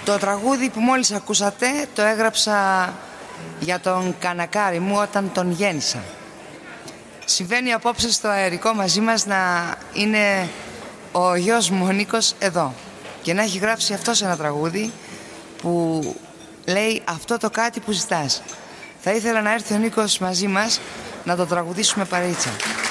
Το τραγούδι που μόλις ακούσατε το έγραψα για τον κανακάρι μου όταν τον γέννησα. Συμβαίνει απόψε στο αερικό μαζί μας να είναι ο γιος μου ο Νίκος εδώ και να έχει γράψει αυτός ένα τραγούδι που λέει αυτό το κάτι που ζητάς. Θα ήθελα να έρθει ο Νίκος μαζί μας να το τραγουδήσουμε παρείτσα.